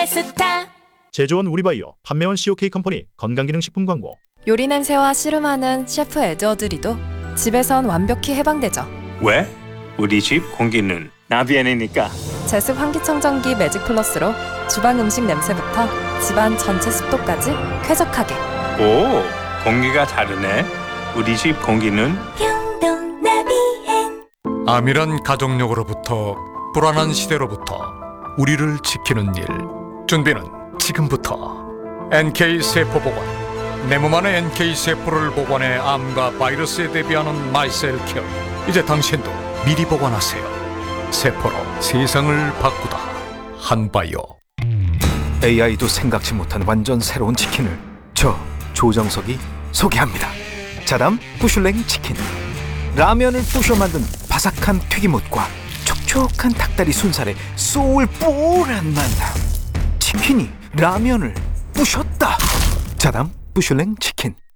시네스타. 제조원 우리바이오, 판매원 COK 컴퍼니 건강기능식품 광고. 요리 냄새와 씨름하는 셰프 에드워드리도 집에선 완벽히 해방되죠. 왜? 우리 집 공기는 나비엔이니까. 제습 환기청정기 매직 플러스로 주방 음식 냄새부터 집안 전체 습도까지 쾌적하게. 오, 공기가 다르네. 우리 집 공기는 평동 나비엔. 암이란 가족력으로부터 불안한 시대로부터 우리를 지키는 일. 준비는 지금부터. NK세포보관. 내 몸 안에 NK세포를 보관해 암과 바이러스에 대비하는 마이셀케어. 이제 당신도 미리 보관하세요. 세포로 세상을 바꾸다. 한바이오. AI도 생각지 못한 완전 새로운 치킨을 저 조정석이 소개합니다. 자담 부슐랭 치킨. 라면을 부셔 만든 바삭한 튀김옷과 촉촉한 닭다리 순살의 소울뽀란 만남. 치킨이 라면을 부셨다. 자담 부슐랭 치킨.